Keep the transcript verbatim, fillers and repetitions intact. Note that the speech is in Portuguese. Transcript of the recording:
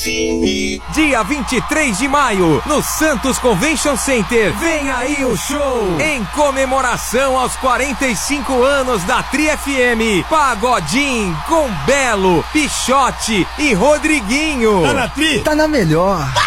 Dia vinte e três de maio, no Santos Convention Center. Vem aí o show em comemoração aos quarenta e cinco anos da Tri F M. Pagodinho com Belo, Pichote e Rodriguinho. Tá na Tri? Tá na melhor.